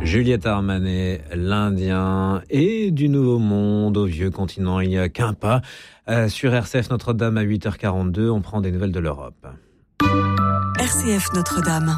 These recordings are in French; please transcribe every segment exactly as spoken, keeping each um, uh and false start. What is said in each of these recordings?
Juliette Armanet, l'Indien et du Nouveau Monde au vieux continent, il n'y a qu'un pas. Euh, sur R C F Notre-Dame à huit heures quarante-deux, on prend des nouvelles de l'Europe. R C F Notre-Dame.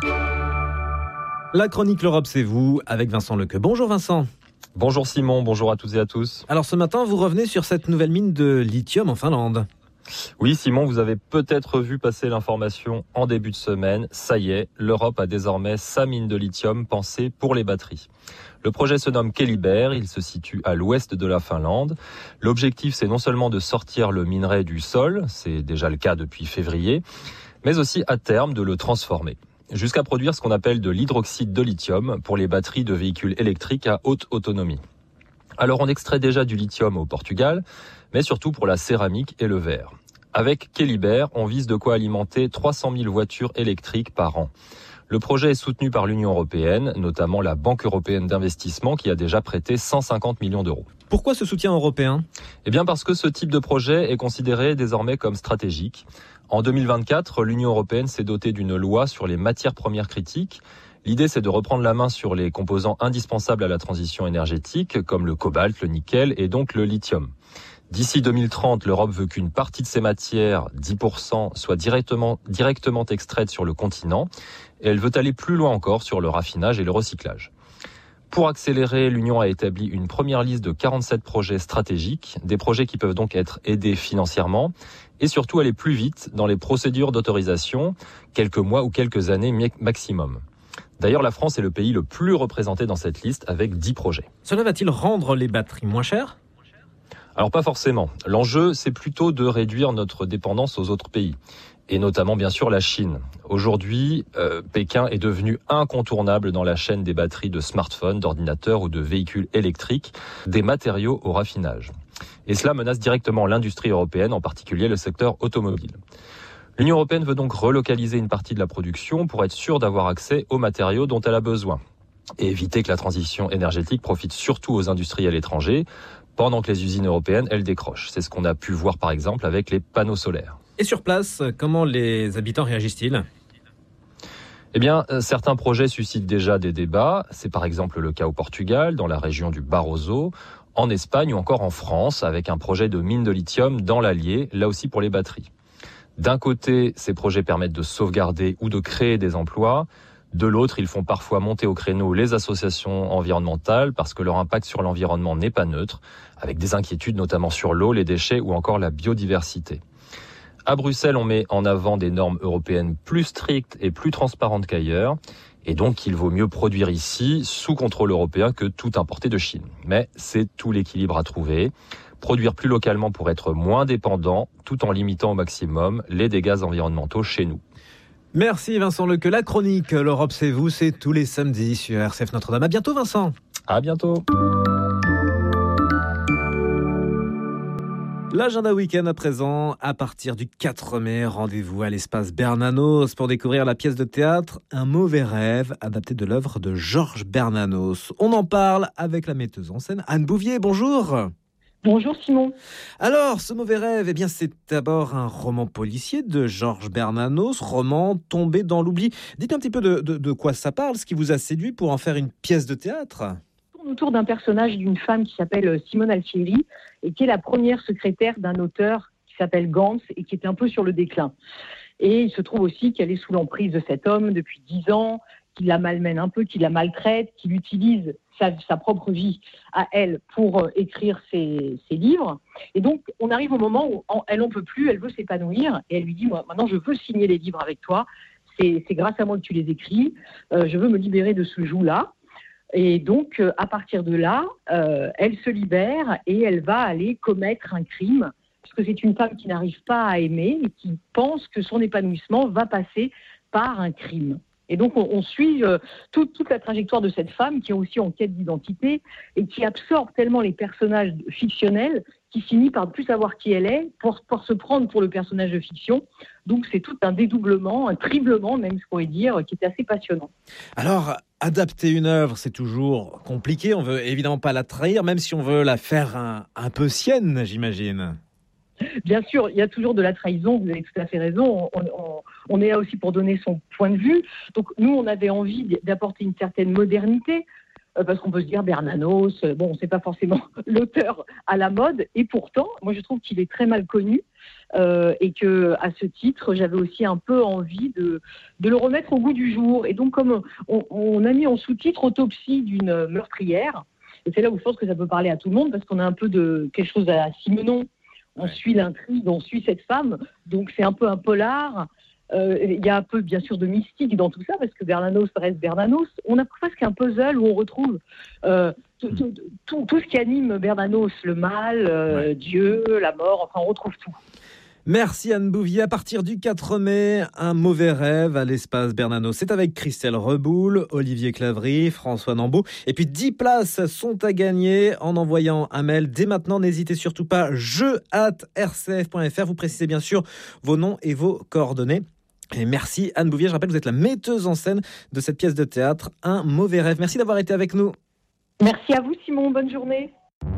La chronique L'Europe, c'est vous, avec Vincent Lequeux. Bonjour Vincent. Bonjour Simon, bonjour à toutes et à tous. Alors ce matin, vous revenez sur cette nouvelle mine de lithium en Finlande. Oui Simon, vous avez peut-être vu passer l'information en début de semaine. Ça y est, l'Europe a désormais sa mine de lithium pensée pour les batteries. Le projet se nomme Keliber, il se situe à l'ouest de la Finlande. L'objectif, c'est non seulement de sortir le minerai du sol, c'est déjà le cas depuis février, mais aussi à terme de le transformer, jusqu'à produire ce qu'on appelle de l'hydroxyde de lithium pour les batteries de véhicules électriques à haute autonomie. Alors on extrait déjà du lithium au Portugal, mais surtout pour la céramique et le verre. Avec Keliber, on vise de quoi alimenter trois cent mille voitures électriques par an. Le projet est soutenu par l'Union européenne, notamment la Banque européenne d'investissement qui a déjà prêté cent cinquante millions d'euros. Pourquoi ce soutien européen ? Eh bien parce que ce type de projet est considéré désormais comme stratégique. En deux mille vingt-quatre, l'Union européenne s'est dotée d'une loi sur les matières premières critiques. L'idée, c'est de reprendre la main sur les composants indispensables à la transition énergétique, comme le cobalt, le nickel et donc le lithium. D'ici deux mille trente, l'Europe veut qu'une partie de ces matières, dix pour cent, soit directement, directement extraite sur le continent. Et elle veut aller plus loin encore sur le raffinage et le recyclage. Pour accélérer, l'Union a établi une première liste de quarante-sept projets stratégiques, des projets qui peuvent donc être aidés financièrement et surtout aller plus vite dans les procédures d'autorisation, quelques mois ou quelques années maximum. D'ailleurs, la France est le pays le plus représenté dans cette liste avec dix projets. Cela va-t-il rendre les batteries moins chères ? Alors pas forcément. L'enjeu, c'est plutôt de réduire notre dépendance aux autres pays, et notamment bien sûr la Chine. Aujourd'hui, euh, Pékin est devenu incontournable dans la chaîne des batteries de smartphones, d'ordinateurs ou de véhicules électriques, des matériaux au raffinage. Et cela menace directement l'industrie européenne, en particulier le secteur automobile. L'Union européenne veut donc relocaliser une partie de la production pour être sûre d'avoir accès aux matériaux dont elle a besoin et éviter que la transition énergétique profite surtout aux industriels étrangers, pendant que les usines européennes, elles décrochent. C'est ce qu'on a pu voir par exemple avec les panneaux solaires. Et sur place, comment les habitants réagissent-ils ? Eh bien, certains projets suscitent déjà des débats. C'est par exemple le cas au Portugal, dans la région du Barroso, en Espagne ou encore en France, avec un projet de mine de lithium dans l'Allier, là aussi pour les batteries. D'un côté, ces projets permettent de sauvegarder ou de créer des emplois. De l'autre, ils font parfois monter au créneau les associations environnementales parce que leur impact sur l'environnement n'est pas neutre, avec des inquiétudes notamment sur l'eau, les déchets ou encore la biodiversité. À Bruxelles, on met en avant des normes européennes plus strictes et plus transparentes qu'ailleurs, et donc il vaut mieux produire ici, sous contrôle européen, que tout importer de Chine. Mais c'est tout l'équilibre à trouver. Produire plus localement pour être moins dépendant, tout en limitant au maximum les dégâts environnementaux chez nous. Merci Vincent Lequeux. La chronique L'Europe, c'est vous, c'est tous les samedis sur R C F Notre-Dame. À bientôt Vincent. À bientôt. L'agenda week-end à présent, à partir du quatre mai, rendez-vous à l'espace Bernanos pour découvrir la pièce de théâtre Un mauvais rêve, adaptée de l'œuvre de Georges Bernanos. On en parle avec la metteuse en scène Anne Bouvier. Bonjour. Bonjour Simon. Alors, Ce mauvais rêve, eh bien, c'est d'abord un roman policier de Georges Bernanos, roman tombé dans l'oubli. Dites un petit peu de, de, de quoi ça parle, ce qui vous a séduit pour en faire une pièce de théâtre. Autour d'un personnage d'une femme qui s'appelle Simone Alfieri et qui est la première secrétaire d'un auteur qui s'appelle Gantz et qui est un peu sur le déclin. Et il se trouve aussi qu'elle est sous l'emprise de cet homme depuis dix ans, qui la malmène un peu, qui la maltraite, qui utilise sa, sa propre vie à elle pour euh, écrire ses, ses livres. Et donc, on arrive au moment où en, elle n'en peut plus, elle veut s'épanouir et elle lui dit « Moi, maintenant, je veux signer les livres avec toi. C'est, c'est grâce à moi que tu les écris. Euh, je veux me libérer de ce joug-là. » Et donc, euh, à partir de là, euh, elle se libère et elle va aller commettre un crime, parce que c'est une femme qui n'arrive pas à aimer et qui pense que son épanouissement va passer par un crime. Et donc, on, on suit euh, toute, toute la trajectoire de cette femme qui est aussi en quête d'identité et qui absorbe tellement les personnages fictionnels qui finit par ne plus savoir qui elle est pour, pour se prendre pour le personnage de fiction. Donc, c'est tout un dédoublement, un triplement même, je pourrais dire, qui est assez passionnant. Alors, adapter une œuvre, c'est toujours compliqué. On veut évidemment pas la trahir, même si on veut la faire un, un peu sienne, j'imagine. Bien sûr, il y a toujours de la trahison, vous avez tout à fait raison. On, on, on est là aussi pour donner son point de vue. Donc nous, on avait envie d'apporter une certaine modernité. euh, parce qu'on peut se dire Bernanos, euh, bon, c'est pas forcément l'auteur à la mode, et pourtant, moi je trouve qu'il est très mal connu, euh, et que à ce titre, j'avais aussi un peu envie de, de le remettre au goût du jour. Et donc, comme on, on a mis en sous-titre Autopsie d'une meurtrière, et c'est là où je pense que ça peut parler à tout le monde, parce qu'on a un peu de quelque chose à Simenon. On ouais. suit l'intrigue, on suit cette femme, donc c'est un peu un polar. Euh, il y a un peu, bien sûr, de mystique dans tout ça, parce que Bernanos reste Bernanos. On a presque un puzzle où on retrouve euh, tout, tout, tout, tout ce qui anime Bernanos, le mal, euh, ouais. Dieu, la mort, enfin on retrouve tout. Merci Anne Bouvier. À partir du quatre mai, un mauvais rêve à l'espace Bernanos. C'est avec Christelle Reboul, Olivier Clavry, François Nambaud. Et puis dix places sont à gagner en envoyant un mail. Dès maintenant, n'hésitez surtout pas, jeu arobase r c f point f r. Vous précisez bien sûr vos noms et vos coordonnées. Et merci Anne Bouvier. Je rappelle que vous êtes la metteuse en scène de cette pièce de théâtre, Un mauvais rêve. Merci d'avoir été avec nous. Merci à vous Simon, bonne journée.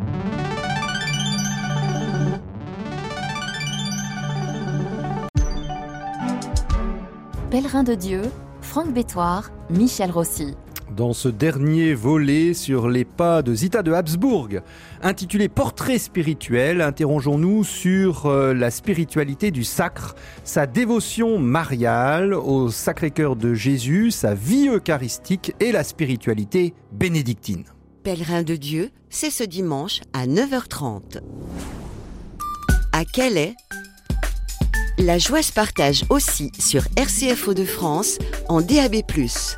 Pèlerin de Dieu, Franck Bétoir, Michel Rossi. Dans ce dernier volet sur les pas de Zita de Habsbourg, intitulé Portrait spirituel, interrogeons-nous sur euh, la spiritualité du sacre, sa dévotion mariale au Sacré-Cœur de Jésus, sa vie eucharistique et la spiritualité bénédictine. Pèlerin de Dieu, c'est ce dimanche à neuf heures trente. À Calais, la joie se partage aussi sur R C F Hauts-de-France en D A B plus.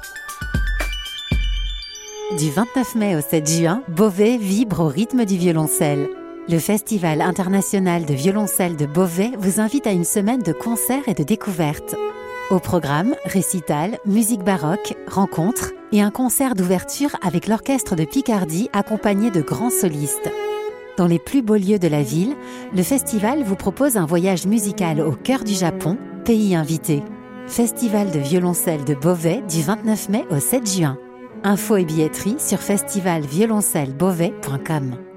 Du vingt-neuf mai au sept juin, Beauvais vibre au rythme du violoncelle. Le Festival international de violoncelle de Beauvais vous invite à une semaine de concerts et de découvertes. Au programme, récital, musique baroque, rencontres et un concert d'ouverture avec l'orchestre de Picardie accompagné de grands solistes. Dans les plus beaux lieux de la ville, le festival vous propose un voyage musical au cœur du Japon, pays invité. Festival de violoncelle de Beauvais du vingt-neuf mai au sept juin. Infos et billetterie sur festival violoncelle beauvais point com.